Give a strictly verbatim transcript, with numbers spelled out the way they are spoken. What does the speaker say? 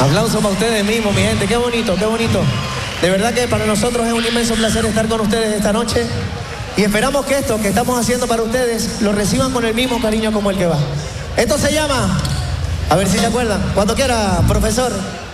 Aplauso para ustedes mismos, mi gente. Qué bonito, qué bonito. De verdad que para nosotros es un inmenso placer estar con ustedes esta noche. Y esperamos que esto que estamos haciendo para ustedes lo reciban con el mismo cariño como el que va. Esto se llama, a ver si se acuerdan, cuando quiera, profesor.